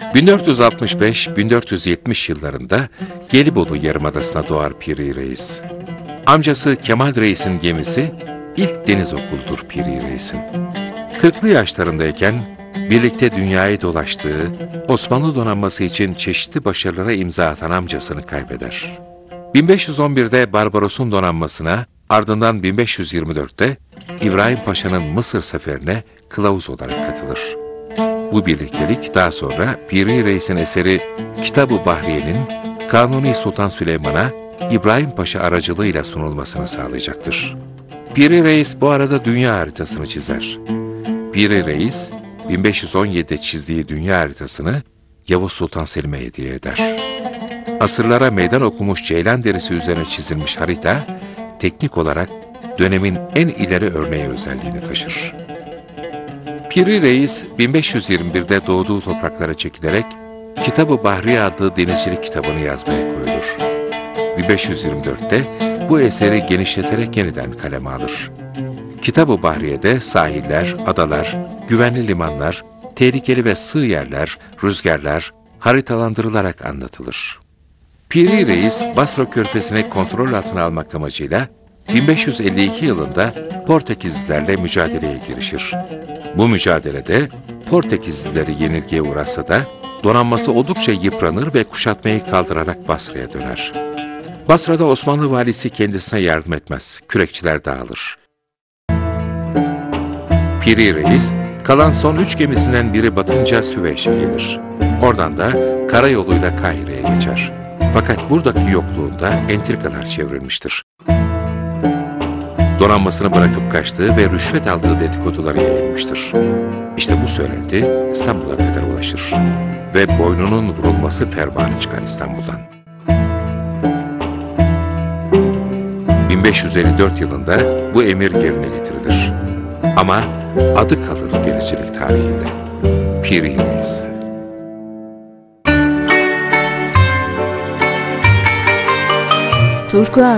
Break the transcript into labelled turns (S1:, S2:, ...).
S1: 1465-1470 yıllarında Gelibolu Yarımadası'na doğar Piri Reis. Amcası Kemal Reis'in gemisi ilk deniz okuludur Piri Reis'in. 40'lı yaşlarındayken birlikte dünyayı dolaştığı, Osmanlı donanması için çeşitli başarılara imza atan amcasını kaybeder. 1511'de Barbaros'un donanmasına, ardından 1524'te İbrahim Paşa'nın Mısır seferine kılavuz olarak katılır. Bu birliktelik daha sonra Piri Reis'in eseri Kitab-ı Bahriye'nin Kanuni Sultan Süleyman'a İbrahim Paşa aracılığıyla sunulmasını sağlayacaktır. Piri Reis bu arada dünya haritasını çizer. Piri Reis, 1517'de çizdiği dünya haritasını Yavuz Sultan Selim'e hediye eder. Asırlara meydan okumuş ceylan derisi üzerine çizilmiş harita, teknik olarak dönemin en ileri örneği özelliğini taşır. Piri Reis, 1521'de doğduğu topraklara çekilerek Kitab-ı Bahriye adlı denizcilik kitabını yazmaya koyulur. 1524'te bu eseri genişleterek yeniden kaleme alır. Kitab-ı Bahriye'de sahiller, adalar, güvenli limanlar, tehlikeli ve sığ yerler, rüzgarlar haritalandırılarak anlatılır. Piri Reis, Basra Körfezi'ni kontrol altına almak amacıyla 1552 yılında Portekizlilerle mücadeleye girişir. Bu mücadelede Portekizlileri yenilgiye uğrasa da donanması oldukça yıpranır ve kuşatmayı kaldırarak Basra'ya döner. Basra'da Osmanlı valisi kendisine yardım etmez, kürekçiler dağılır. Piri Reis, kalan son 3 gemisinden biri batınca Süveyş'e gelir. Oradan da karayoluyla Kahire'ye geçer. Fakat buradaki yokluğunda entrikalar çevrilmiştir. Donanmasını bırakıp kaçtığı ve rüşvet aldığı dedikoduları yayılmıştır. İşte bu söylenti İstanbul'a kadar ulaşır ve boynunun vurulması fermanı çıkar İstanbul'dan. 1554 yılında bu emir yerine getirilir. Ama adı kalır denizcilik tarihinde. Piri Reis.
S2: Turkuaz